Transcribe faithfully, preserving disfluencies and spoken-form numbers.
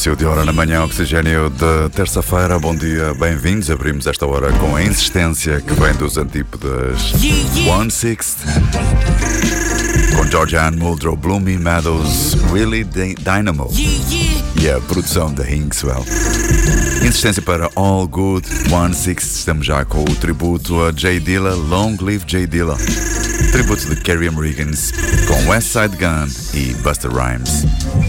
Início de hora na manhã, oxigênio de terça-feira. Bom dia, bem-vindos. Abrimos esta hora com a insistência que vem dos antípodas One Sixth, com Georgianne Muldrow, Bloomy Meadows, Willie Dynamo e a produção da Hinkswell. Insistência para All Good One Sixth. Estamos já com o tributo a Jay Dilla, Long Live Jay Dilla. Tributo de Carrie Mulligans com West Side Gun e Busta Rhymes.